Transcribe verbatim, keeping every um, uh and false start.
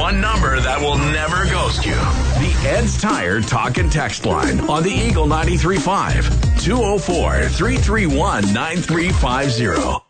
one number that will never ghost you. The Ed's Tire Talk and Text line on the Eagle ninety-three point five. two oh four, three three one, nine three five zero.